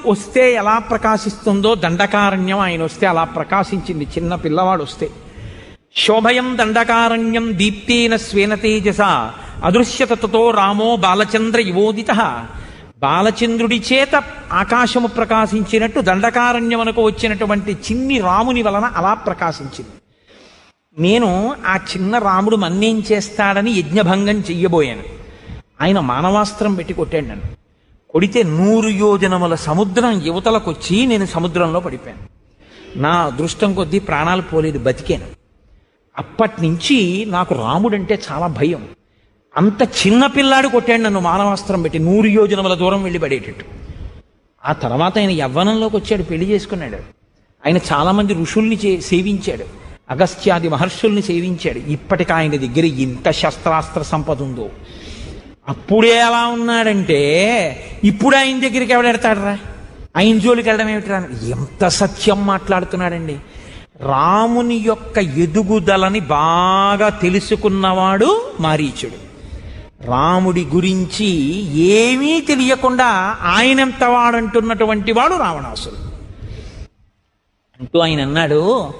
వస్తే ఎలా ప్రకాశిస్తుందో దండకారణ్యం ఆయన వస్తే అలా ప్రకాశించింది. చిన్న పిల్లవాడు వస్తే శోభయం దండకారణ్యం దీప్తేన స్వేన తేజస అదృశ్యత తతో రామో బాలచంద్ర యువోదిత. బాలచంద్రుడి చేత ఆకాశము ప్రకాశించినట్టు దండకారణ్యమునకు వచ్చినటువంటి చిన్ని రాముని వలన అలా ప్రకాశించింది. నేను ఆ చిన్న రాముడు మన్నేం చేస్తాడని యజ్ఞభంగం చెయ్యబోయాను. ఆయన మానవాస్త్రం పెట్టి కొట్టాడు నన్ను. కొడితే 100 యోజనముల సముద్రం యువతలకొచ్చి నేను సముద్రంలో పడిపోయాను. నా అదృష్టం కొద్దీ ప్రాణాలు పోలేదు, బతికాను. అప్పటి నుంచి నాకు రాముడంటే చాలా భయం. అంత చిన్న పిల్లాడు కొట్టాడు నన్ను మానవాస్త్రం పెట్టి 100 యోజనముల దూరం వెళ్ళి పడేటట్టు. ఆ తర్వాత ఆయన యవ్వనంలోకి వచ్చాడు, పెళ్లి చేసుకున్నాడు. ఆయన చాలామంది ఋషుల్ని సేవించాడు, అగస్త్యాది మహర్షుల్ని సేవించాడు. ఇప్పటికి ఆయన దగ్గర ఇంత శస్త్రాస్త్ర సంపద ఉందో. అప్పుడే ఎలా ఉన్నాడంటే ఇప్పుడు ఆయన దగ్గరికి ఎవడెడతాడరా, ఆయన జోలికి వెళ్ళడం ఏమిట్రా, ఎంత సత్యం మాట్లాడుతున్నాడండి. రాముని యొక్క ఎదుగుదలని బాగా తెలుసుకున్నవాడు మారీచుడు. రాముడి గురించి ఏమీ తెలియకుండా ఆయనంత వాడంటున్నటువంటి వాడు రావణాసురుడు. అంటూ ఆయన అన్నాడు,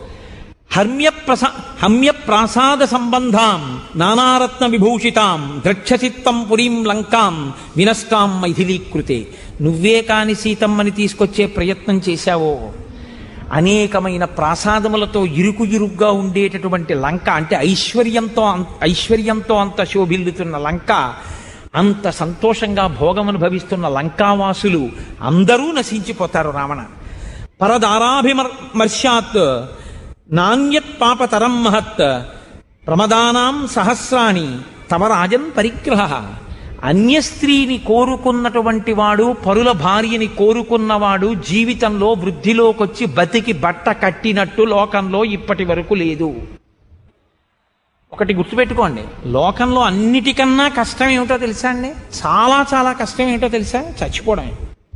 హమ్య ప్రాసాద సంబంధాం నానారత్న విభూషితాం ద్రక్షచిత్తం పురీం లంకాం వినష్టాం మైథిలీకృతే. నువ్వే కాని సీతమ్మని తీసుకొచ్చే ప్రయత్నం చేశావో, అనేకమైన ప్రాసాదములతో ఇరుగ్గా ఉండేటటువంటి లంక, అంటే ఐశ్వర్యంతో అంత శోభిల్లుతున్న లంక, అంత సంతోషంగా భోగమనుభవిస్తున్న లంకావాసులు అందరూ నశించిపోతారు రావణ. పరదారాభిమర్శాత్ నాణ్యత్ పాపతరం మహత్ ప్రమదానాం సహస్రాణి తవ రాజన్ పరిగ్రహ. అన్య స్త్రీని కోరుకున్నటువంటి వాడు, పరుల భార్యని కోరుకున్నవాడు జీవితంలో వృద్ధిలోకొచ్చి బతికి బట్ట కట్టినట్టు లోకంలో ఇప్పటి వరకు లేదు. ఒకటి గుర్తుపెట్టుకోండి, లోకంలో అన్నిటికన్నా కష్టం ఏమిటో తెలుసా అండి? చాలా చాలా కష్టం ఏమిటో తెలుసా? చచ్చిపోవడమే.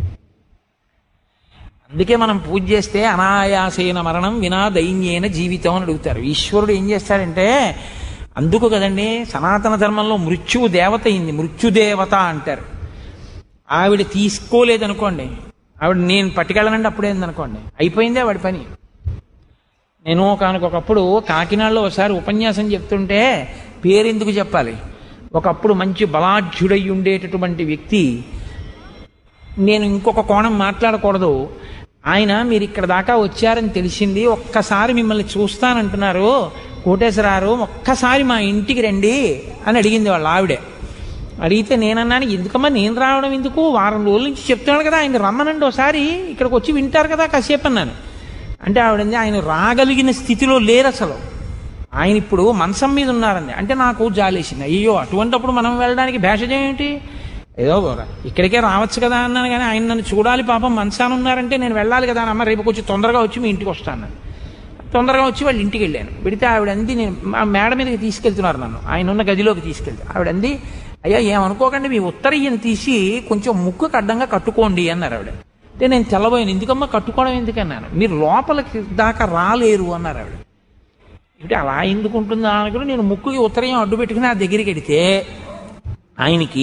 అందుకే మనం పూజ చేస్తే అనాయాసేన మరణం వినా దైన్యేన జీవితం అని అడుగుతారు. ఈశ్వరుడు ఏం చేస్తాడంటే, అందుకు కదండి సనాతన ధర్మంలో మృత్యువు దేవత అయింది, మృత్యుదేవత అంటారు. ఆవిడ తీసుకోలేదనుకోండి, ఆవిడ నేను పట్టుకెళ్ళనండి అప్పుడేందనుకోండి, అయిపోయిందే వాడి పని. నేను ఒకనకొకప్పుడు కాకినాడలో ఒకసారి ఉపన్యాసం చెప్తుంటే, పేరెందుకు చెప్పాలి, ఒకప్పుడు మంచి బలాఢ్యుడై ఉండేటటువంటి వ్యక్తి, నేను ఇంకొక కోణం మాట్లాడకూడదు, ఆయన మీరు ఇక్కడ దాకా వచ్చారని తెలిసింది, ఒక్కసారి మిమ్మల్ని చూస్తానంటున్నారు కోటేశ్వరారు, ఒక్కసారి మా ఇంటికి రండి అని అడిగింది వాళ్ళ ఆవిడే. అడిగితే నేనన్నాను, ఎందుకమ్మా నేను రావడం ఎందుకు, వారం రోజుల నుంచి చెప్తున్నాడు కదా ఆయన రమ్మనండి ఒకసారి, ఇక్కడికి వచ్చి వింటారు కదా కాసేపు అన్నాను. అంటే ఆవిడంది, ఆయన రాగలిగిన స్థితిలో లేరు అసలు, ఆయన ఇప్పుడు మంచం మీద ఉన్నారండి. అంటే నాకు జాలేసింది, అయ్యో అటువంటిప్పుడు మనం వెళ్ళడానికి భేషజం ఏమిటి, ఏదో ఇక్కడికే రావచ్చు కదా అన్నాను. కానీ ఆయన నన్ను చూడాలి, పాపం మంచాన ఉన్నారంటే నేను వెళ్ళాలి కదా అమ్మ, రేపు కొంచెం తొందరగా వచ్చి మీ ఇంటికి వస్తాను. తొందరగా వచ్చి వాళ్ళ ఇంటికి వెళ్ళాను. పెడితే ఆవిడంది, నేను మేడ మీదకి తీసుకెళ్తున్నారు నన్ను, ఆయన ఉన్న గదిలోకి తీసుకెళ్తే ఆవిడంది, అయ్యా ఏమనుకోకండి మీ ఉత్తరీయం తీసి కొంచెం ముక్కుకు అడ్డంగా కట్టుకోండి అన్నారు ఆవిడ. అంటే నేను తెల్లబోయాను, ఎందుకమ్మా కట్టుకోవడం ఎందుకన్నాను, మీరు లోపలికి దాకా రాలేరు అన్నారు ఆవిడ. అంటే అలా ఎందుకు ఉంటుందా అనుకుని నేను ముక్కుకి ఉత్తరీయం అడ్డు పెట్టుకుని ఆ దగ్గరికి వెడితే ఆయనకి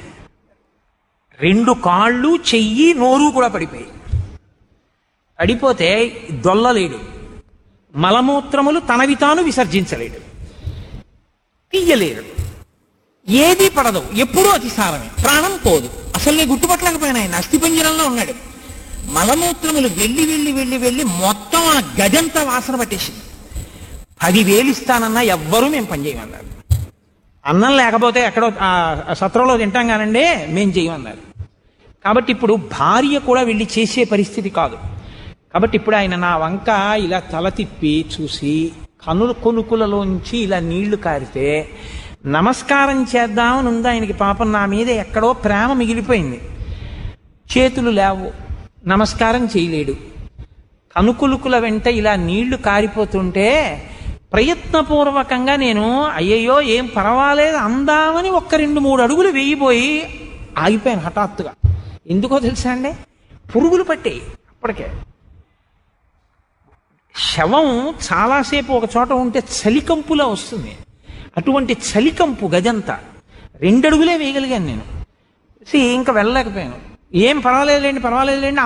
2 కాళ్ళు చెయ్యి నోరు కూడా పడిపోయాయి. పడిపోతే దొల్లలేడు, మలమూత్రములు తనవి తాను విసర్జించలేడు, తీయలేడు, ఏది పడదు, ఎప్పుడూ అతిసారమే, ప్రాణం పోదు. అసలు నేను గుర్తుపట్టలేకపోయినా ఆయన అస్థిపంజరంలో ఉన్నాడు. మలమూత్రములు వెళ్ళి వెళ్ళి వెళ్ళి వెళ్ళి మొత్తం ఆ గదంతా వాసన పట్టేసింది. 10,000 ఇస్తానన్నా ఎవ్వరూ మేము పనిచేయమన్నారు. అన్నం లేకపోతే ఎక్కడో సత్రంలో తింటాం కానండి, మేం చేయమన్నారు. కాబట్టి ఇప్పుడు భార్య కూడా వెళ్ళి చేసే పరిస్థితి కాదు. కాబట్టి ఇప్పుడు ఆయన నా వంక ఇలా తల తిప్పి చూసి కనుల కొనుకులలోంచి ఇలా నీళ్లు కారితే నమస్కారం చేద్దామని ఉంది ఆయనకి. పాపం నా మీద ఎక్కడో ప్రేమ మిగిలిపోయింది. చేతులు లేవు, నమస్కారం చేయలేడు. కనుకులుకుల వెంట ఇలా నీళ్లు కారిపోతుంటే ప్రయత్నపూర్వకంగా నేను అయ్యయ్యో ఏం పర్వాలేదు అందామని 1-2-3 అడుగులు వేయిపోయి ఆగిపోయాను హఠాత్తుగా. ఎందుకో తెలుసా అండి, పురుగులు పట్టాయి. అప్పటికే శవం చాలాసేపు ఒక చోట ఉంటే చలికంపులా వస్తుంది, అటువంటి చలికంపు గదంతా. 2 అడుగులే వేయగలిగాను నేను. ఇంకా వెళ్ళలేకపోయాను. ఏం పర్వాలేదులేండి